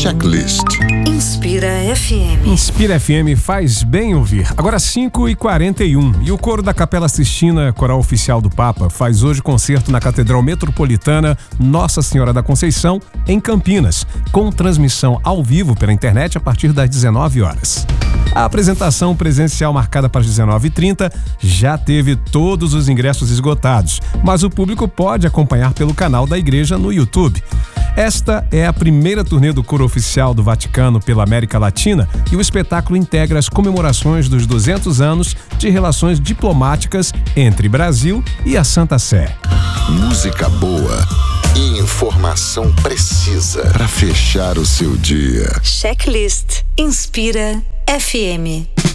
Checklist. Inspira FM. Inspira FM faz bem ouvir. Agora 5h41 e o coro da Capela Sistina, coral oficial do Papa, faz hoje concerto na Catedral Metropolitana Nossa Senhora da Conceição, em Campinas, com transmissão ao vivo pela internet a partir das 19 horas. A apresentação presencial marcada para as 19h30 já teve todos os ingressos esgotados, mas o público pode acompanhar pelo canal da igreja no YouTube. Esta é a primeira turnê do coro oficial do Vaticano pela América Latina e o espetáculo integra as comemorações dos 200 anos de relações diplomáticas entre Brasil e a Santa Sé. Música boa e informação precisa para fechar o seu dia. Checklist Inspira FM.